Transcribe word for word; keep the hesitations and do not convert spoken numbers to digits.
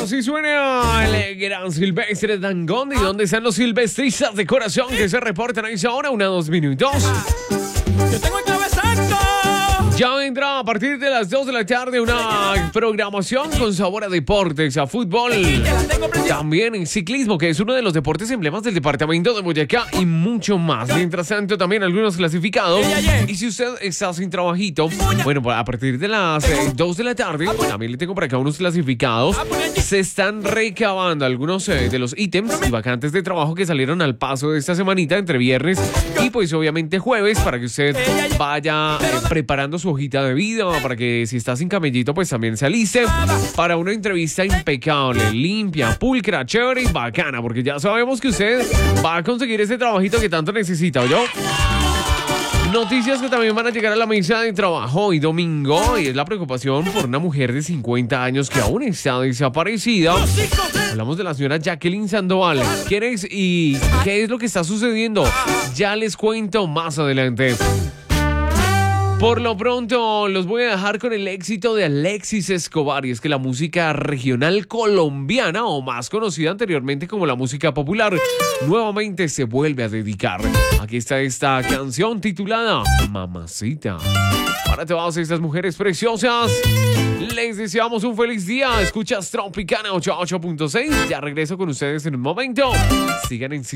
Así suena el gran Silvestre Dangond. ¿Y dónde están los silvestristas de corazón que se reportan a esa hora? Una, dos minutos. Yo tengo el cabezazo. Ya vendrá a partir de las dos de la tarde una programación con sabor a deportes, a fútbol, también en ciclismo, que es uno de los deportes emblemas del departamento de Boyacá, y mucho más. Mientras tanto, también algunos clasificados. Y si usted está sin trabajito, bueno, a partir de las eh, dos de la tarde, también le tengo por acá unos clasificados. Se están recabando algunos eh, de los ítems y vacantes de trabajo que salieron al paso de esta semanita entre viernes y pues obviamente jueves, para que usted vaya eh, preparando su hojita de vida, para que si está sin camellito pues también se aliste para una entrevista impecable, limpia, pulcra, chévere y bacana, porque ya sabemos que usted va a conseguir ese trabajito que tanto necesita, ¿oyó? Noticias que también van a llegar a la mesa de trabajo hoy domingo, y es la preocupación por una mujer de cincuenta años que aún está desaparecida. Hablamos de la señora Jacqueline Sandoval. ¿Quién es y qué es lo que está sucediendo? Ya les cuento más adelante. Por lo pronto, los voy a dejar con el éxito de Alexis Escobar, y es que la música regional colombiana, o más conocida anteriormente como la música popular, nuevamente se vuelve a dedicar. Aquí está esta canción titulada Mamacita. Para todas estas mujeres preciosas, les deseamos un feliz día. Escuchas Tropicana ochenta y ocho punto seis. Ya regreso con ustedes en un momento. Sigan en